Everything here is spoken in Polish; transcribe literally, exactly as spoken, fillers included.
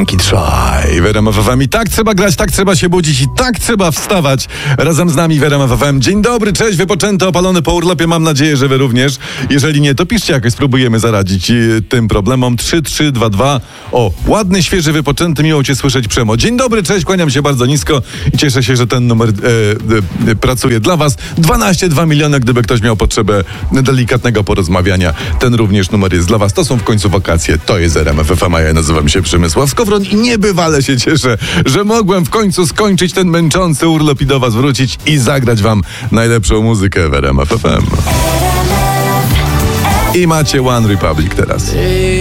Frankie Try w R M F F M. I tak trzeba grać, tak trzeba się budzić i tak trzeba wstawać. Razem z nami w R M F F M. Dzień dobry, cześć, wypoczęty, opalony po urlopie. Mam nadzieję, że wy również. Jeżeli nie, to piszcie, jakoś spróbujemy zaradzić y, tym problemom. trzy trzy dwa dwa. O, ładny, świeży, wypoczęty, miło cię słyszeć, Przemo. Dzień dobry, cześć, kłaniam się bardzo nisko i cieszę się, że ten numer e, e, pracuje dla was. dwanaście dwa miliony, gdyby ktoś miał potrzebę delikatnego porozmawiania. Ten również numer jest dla was. To są w końcu wakacje. To jest R M F F M, a ja nazywam się Przemysław Skowron i niebywale się cieszę, że mogłem w końcu skończyć ten męczący urlop i do was wrócić i zagrać wam najlepszą muzykę w R M F F M. I macie One Republic teraz.